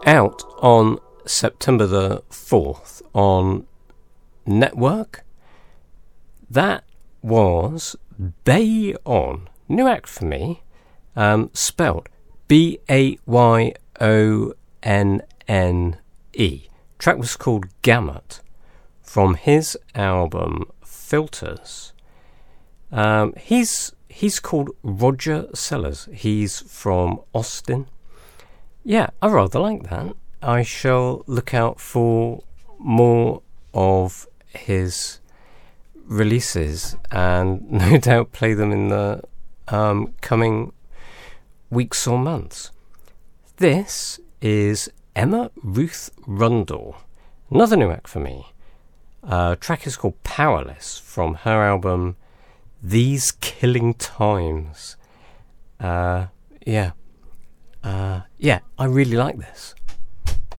out on September the 4th on Network. That was Bayon, new act for me, spelled Bayonne. Track was called Gamut, from his album Filters. He's called Roger Sellers. He's from Austin. Yeah, I rather like that. I shall look out for more of his releases and no doubt play them in the coming weeks or months. This is Emma Ruth Rundle, another new act for me. Track is called Powerless, from her album These Killing Times. I really like this.